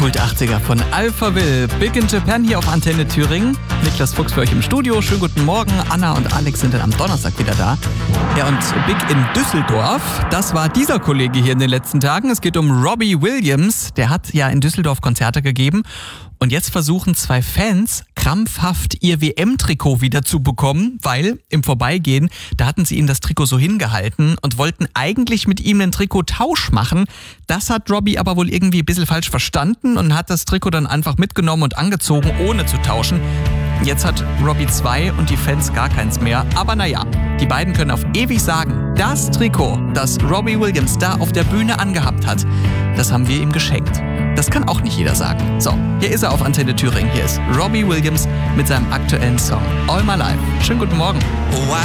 Kult 80er von Alphaville. Big in Japan hier auf Antenne Thüringen. Niklas Fuchs für euch im Studio. Schönen guten Morgen. Anna und Alex sind dann am Donnerstag wieder da. Ja, und Big in Düsseldorf, das war dieser Kollege hier in den letzten Tagen. Es geht um Robbie Williams. Der hat ja in Düsseldorf Konzerte gegeben. Und jetzt versuchen zwei Fans krampfhaft ihr WM-Trikot wieder zu bekommen, weil im Vorbeigehen, da hatten sie ihm das Trikot so hingehalten und wollten eigentlich mit ihm einen Trikottausch machen. Das hat Robbie aber wohl irgendwie ein bisschen falsch verstanden und hat das Trikot dann einfach mitgenommen und angezogen, ohne zu tauschen. Jetzt hat Robbie 2 und die Fans gar keins mehr. Aber naja, die beiden können auf ewig sagen, das Trikot, das Robbie Williams da auf der Bühne angehabt hat, das haben wir ihm geschenkt. Das kann auch nicht jeder sagen. So, hier ist er auf Antenne Thüringen. Hier ist Robbie Williams mit seinem aktuellen Song All My Life. Schönen guten Morgen. Oh, I